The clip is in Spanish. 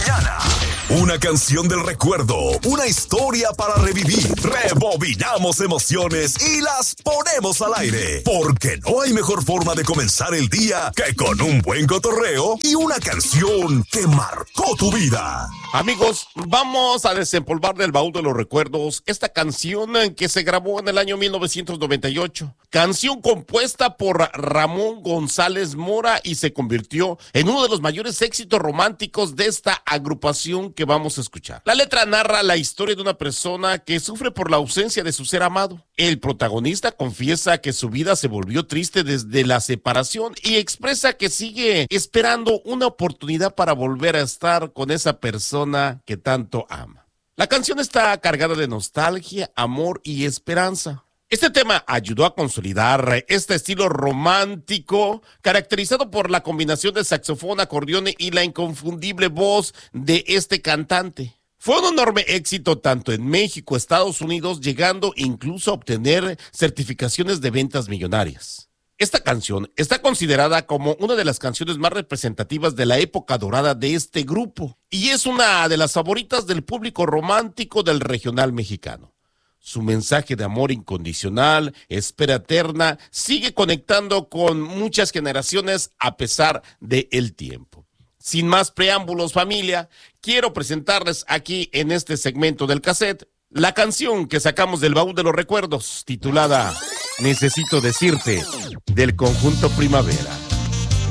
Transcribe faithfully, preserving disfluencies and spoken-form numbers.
mañana. Una canción del recuerdo, una historia para revivir. Rebobinamos emociones y las ponemos al aire. Porque no hay mejor forma de comenzar el día que con un buen cotorreo y una canción que marcó tu vida. Amigos, vamos a desempolvar del baúl de los recuerdos esta canción que se grabó en el año mil novecientos noventa y ocho. Canción compuesta por Ramón González Mora y se convirtió en uno de los mayores éxitos románticos de esta agrupación que vamos a escuchar. La letra narra la historia de una persona que sufre por la ausencia de su ser amado. El protagonista confiesa que su vida se volvió triste desde la separación y expresa que sigue esperando una oportunidad para volver a estar con esa persona que tanto ama. La canción está cargada de nostalgia, amor y esperanza. Este tema ayudó a consolidar este estilo romántico caracterizado por la combinación de saxofón, acordeón y la inconfundible voz de este cantante. Fue un enorme éxito tanto en México, Estados Unidos, llegando incluso a obtener certificaciones de ventas millonarias. Esta canción está considerada como una de las canciones más representativas de la época dorada de este grupo y es una de las favoritas del público romántico del regional mexicano. Su mensaje de amor incondicional, espera eterna, sigue conectando con muchas generaciones a pesar del tiempo. Sin más preámbulos, familia, quiero presentarles aquí en este segmento del cassette la canción que sacamos del baúl de los recuerdos, titulada Necesito decirte, del conjunto Primavera.